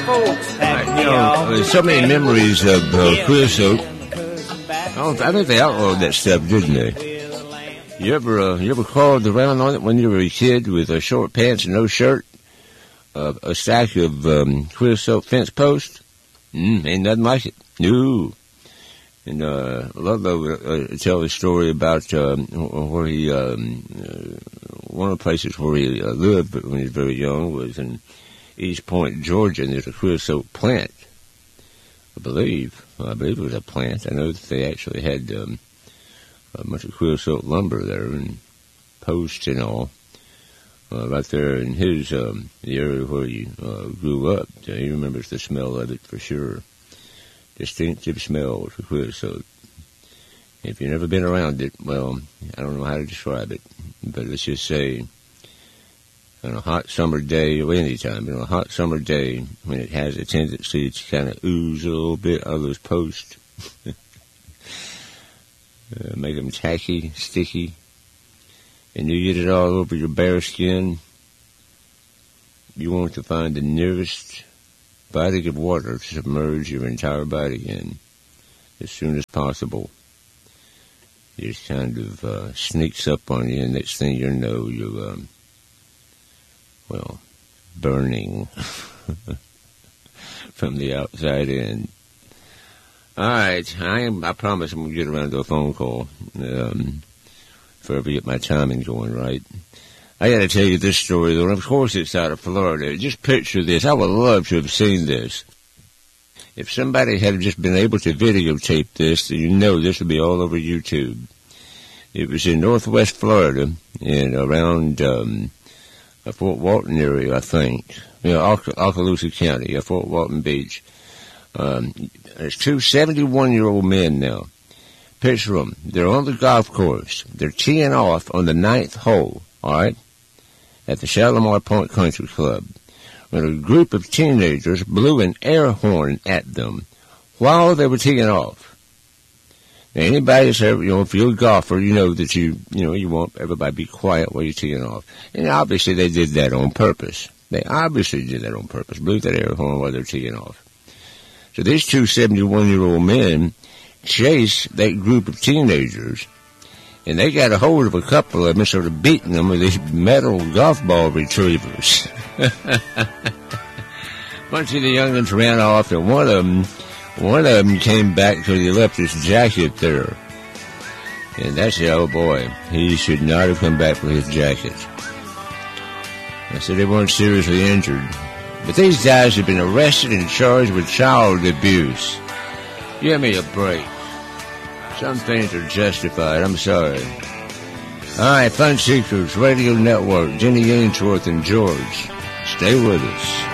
There's so many memories of creosote. I think they outlawed that stuff, didn't they? You ever crawled around on it when you were a kid with short pants and no shirt? A stack of creosote fence posts? Ain't nothing like it. No. And Ludlow would tell a story about where he, one of the places where he lived when he was very young was in East Point, Georgia, and there's a creosote plant. I believe it was a plant. I know that they actually had a bunch of creosote lumber there and posts and all right there in his the area where he grew up. So he remembers the smell of it for sure. Distinctive smell of creosote. If you've never been around it, well, I don't know how to describe it, but let's just say on a hot summer day, or any time, on a hot summer day, when it has a tendency to kind of ooze a little bit out of those posts, make them tacky, sticky, and you get it all over your bare skin, you want to find the nearest body of water to submerge your entire body in as soon as possible. It just kind of sneaks up on you, and next thing you know, you're, burning from the outside in. All right, I promise I'm going to get around to a phone call if I ever get my timing going right. I got to tell you this story, though, and of course it's out of Florida. Just picture this. I would love to have seen this. If somebody had just been able to videotape this, you know this would be all over YouTube. It was in northwest Florida, and around Fort Walton area, I think. Okaloosa County, Fort Walton Beach. There's two 71-year-old men now. Picture them. They're on the golf course. They're teeing off on the 9th hole, all right, at the Shalimar Point Country Club, when a group of teenagers blew an air horn at them while they were teeing off. Now, anybody that's ever, if you're a golfer, you know that you want everybody to be quiet while you're teeing off. And obviously they did that on purpose. Blew that air horn while they're teeing off. So these two 71-year-old men chase that group of teenagers, and they got a hold of a couple of them and started beating them with these metal golf ball retrievers. Bunch of the young'uns ran off, and one of them came back because he left his jacket there. And that's the old boy. He should not have come back with his jacket. I said they weren't seriously injured. But these guys have been arrested and charged with child abuse. Give me a break. Some things are justified. I'm sorry. All right, Fun Seekers Radio Network, Jenny Ainsworth and George. Stay with us.